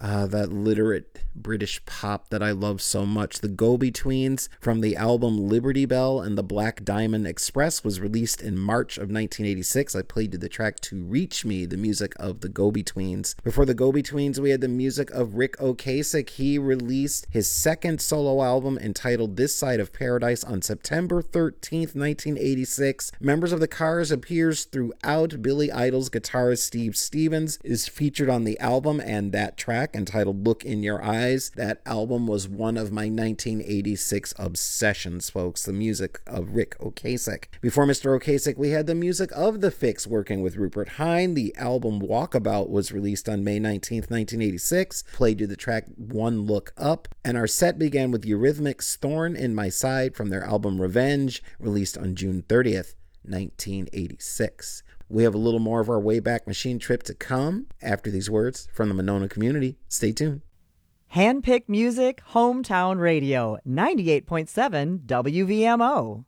That literate British pop that I love so much. The Go-Betweens from the album Liberty Bell and the Black Diamond Express was released in March of 1986. I played you the track To Reach Me, the music of the Go-Betweens. Before the Go-Betweens, we had the music of Ric Ocasek. He released his second solo album entitled This Side of Paradise on September 13th, 1986. Members of the Cars appears throughout. Billy Idol's guitarist Steve Stevens is featured on the album, and that track entitled Look in Your Eyes. That album was one of my 1986 obsessions, folks, the music of Ric Ocasek. Before Mr. Ocasek, we had the music of The Fix working with Rupert Hine. The album Walkabout was released on May 19th, 1986. Played you the track One Look Up. And our set began with Eurythmics' Thorn in My Side from their album Revenge, released on June 30th, 1986. We have a little more of our Wayback Machine trip to come after these words from the Monona community. Stay tuned. Handpicked music, hometown radio, 98.7 WVMO.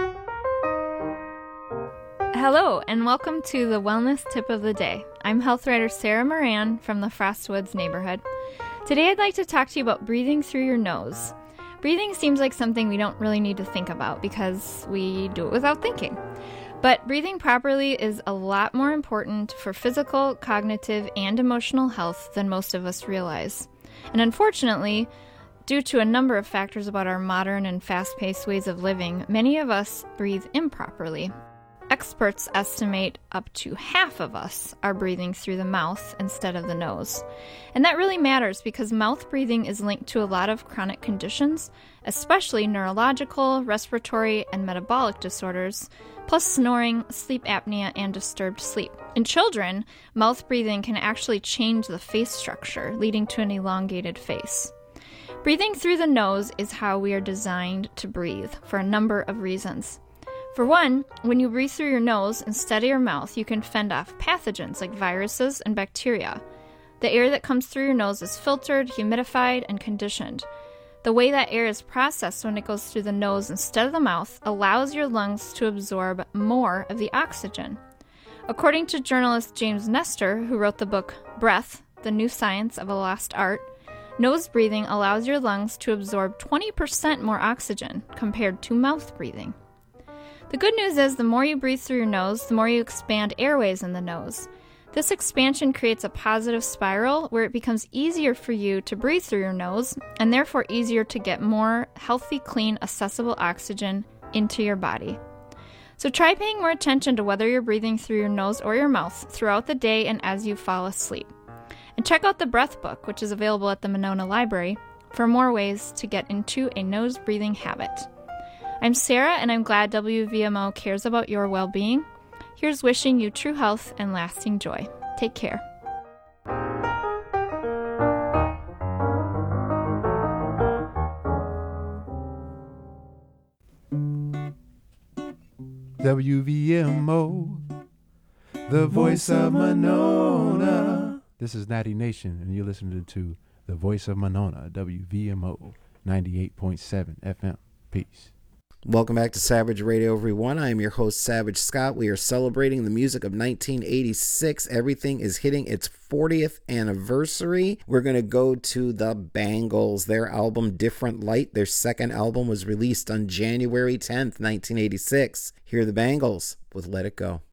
Hello, and welcome to the Wellness Tip of the Day. I'm health writer Sarah Moran from the Frostwoods neighborhood. Today I'd like to talk to you about breathing through your nose. Breathing seems like something we don't really need to think about because we do it without thinking. But breathing properly is a lot more important for physical, cognitive, and emotional health than most of us realize. And unfortunately, due to a number of factors about our modern and fast-paced ways of living, many of us breathe improperly. Experts estimate up to half of us are breathing through the mouth instead of the nose. And that really matters because mouth breathing is linked to a lot of chronic conditions, especially neurological, respiratory, and metabolic disorders, plus snoring, sleep apnea, and disturbed sleep. In children, mouth breathing can actually change the face structure, leading to an elongated face. Breathing through the nose is how we are designed to breathe for a number of reasons. For one, when you breathe through your nose instead of your mouth, you can fend off pathogens like viruses and bacteria. The air that comes through your nose is filtered, humidified, and conditioned. The way that air is processed when it goes through the nose instead of the mouth allows your lungs to absorb more of the oxygen. According to journalist James Nestor, who wrote the book Breath, The New Science of a Lost Art, nose breathing allows your lungs to absorb 20% more oxygen compared to mouth breathing. The good news is the more you breathe through your nose, the more you expand airways in the nose. This expansion creates a positive spiral where it becomes easier for you to breathe through your nose and therefore easier to get more healthy, clean, accessible oxygen into your body. So try paying more attention to whether you're breathing through your nose or your mouth throughout the day and as you fall asleep. And check out the Breath book, which is available at the Monona Library, for more ways to get into a nose breathing habit. I'm Sarah, and I'm glad WVMO cares about your well-being. Here's wishing you true health and lasting joy. Take care. WVMO, the voice of Monona. This is Natty Nation, and you're listening to the voice of Monona, WVMO 98.7 FM. Peace. Welcome back to Savage Radio, everyone. I am your host, Savage Scott. We are celebrating the music of 1986. Everything is hitting its 40th anniversary. We're going to go to the Bangles. Their album, Different Light, their second album, was released on January 10th, 1986. Hear the Bangles with Let It Go.